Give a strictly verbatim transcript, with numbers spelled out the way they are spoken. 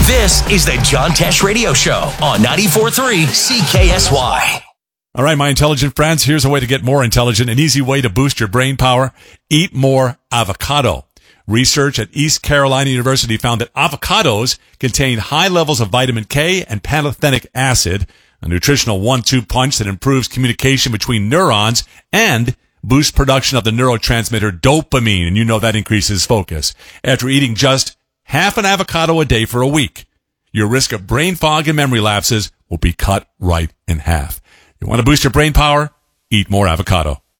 This is the John Tesh Radio Show on ninety-four point three C K S Y. All right, my intelligent friends, here's a way to get more intelligent, an easy way to boost your brain power. Eat more avocado. Research at East Carolina University found that avocados contain high levels of vitamin K and pantothenic acid, a nutritional one two punch that improves communication between neurons and boosts production of the neurotransmitter dopamine, and you know that increases focus. After eating just half an avocado a day for a week, your risk of brain fog and memory lapses will be cut right in half. You want to boost your brain power? Eat more avocado.